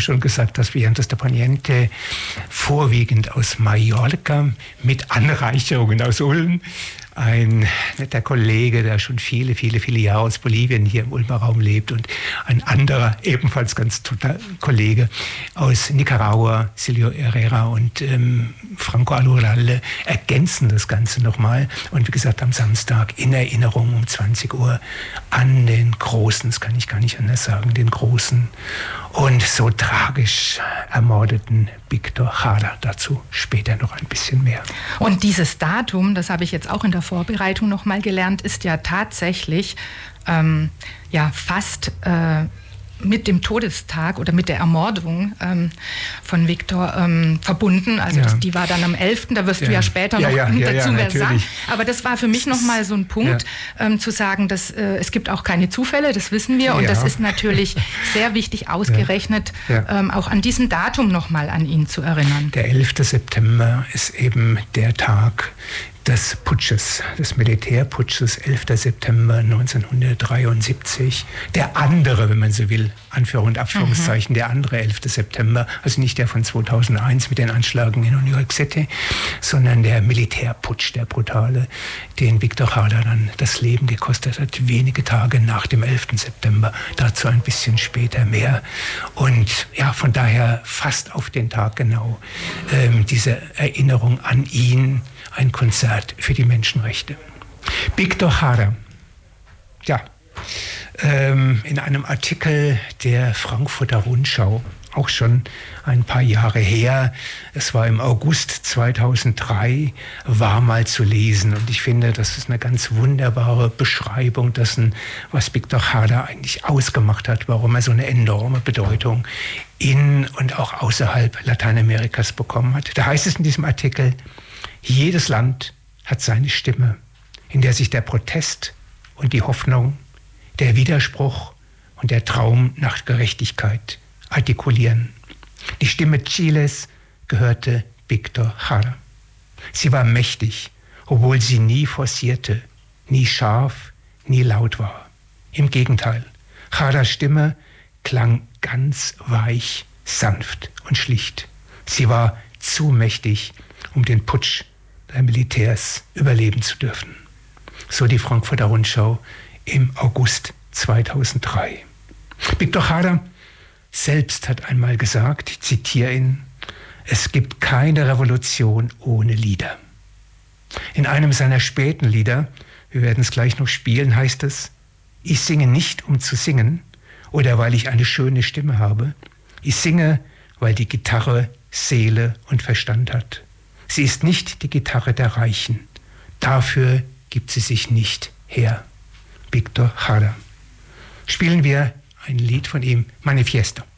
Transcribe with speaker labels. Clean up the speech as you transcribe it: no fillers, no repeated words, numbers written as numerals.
Speaker 1: schon gesagt, dass Villante de Poniente vorwiegend aus Mallorca mit Anreicherungen aus Ulm, ein netter Kollege, der schon viele Jahre aus Bolivien hier im Ulmer Raum lebt, und ein anderer, ebenfalls ganz toller Kollege aus Nicaragua, Silvio Herrera und Franco Aluralde, ergänzen das Ganze nochmal. Und wie gesagt, am Samstag in Erinnerung um 20 Uhr an den großen, das kann ich gar nicht anders sagen, den großen und so tragisch ermordeten Víctor Jara. Dazu später noch ein bisschen mehr.
Speaker 2: Und dieses Datum, das habe ich jetzt auch in der Vorbereitung noch mal gelernt, ist ja tatsächlich fast mit dem Todestag oder mit der Ermordung von Viktor verbunden. Also die war dann am 11., da wirst du ja später noch dazu mehr sagen. Aber das war für mich nochmal so ein Punkt, zu sagen, dass es gibt auch keine Zufälle, das wissen wir. Und das ist natürlich sehr wichtig, ausgerechnet auch an diesem Datum nochmal an ihn zu erinnern.
Speaker 1: Der 11. September ist eben der Tag des Putsches, des Militärputsches, 11. September 1973. Der andere, wenn man so will, Anführung und Abführungszeichen, der andere 11. September, also nicht der von 2001 mit den Anschlägen in New York City, sondern der Militärputsch, der brutale, den Víctor Jara dann das Leben gekostet hat, wenige Tage nach dem 11. September, dazu ein bisschen später mehr. Und ja, von daher fast auf den Tag genau diese Erinnerung an ihn, ein Konzert für die Menschenrechte. Víctor Jara, in einem Artikel der Frankfurter Rundschau, auch schon ein paar Jahre her, es war im August 2003, war mal zu lesen. Und ich finde, das ist eine ganz wunderbare Beschreibung dessen, was Víctor Jara eigentlich ausgemacht hat, warum er so eine enorme Bedeutung in und auch außerhalb Lateinamerikas bekommen hat. Da heißt es in diesem Artikel: Jedes Land hat seine Stimme, in der sich der Protest und die Hoffnung, der Widerspruch und der Traum nach Gerechtigkeit artikulieren. Die Stimme Chiles gehörte Víctor Jara. Sie war mächtig, obwohl sie nie forcierte, nie scharf, nie laut war. Im Gegenteil, Jaras Stimme klang ganz weich, sanft und schlicht. Sie war zu mächtig, um den Putsch der Militärs überleben zu dürfen. So die Frankfurter Rundschau im August 2003. Víctor Jara selbst hat einmal gesagt, ich zitiere ihn: Es gibt keine Revolution ohne Lieder. In einem seiner späten Lieder, wir werden es gleich noch spielen, heißt es: Ich singe nicht, um zu singen oder weil ich eine schöne Stimme habe. Ich singe, weil die Gitarre Seele und Verstand hat. Sie ist nicht die Gitarre der Reichen. Dafür gibt sie sich nicht her. Víctor Jara. Spielen wir ein Lied von ihm, Manifiesto.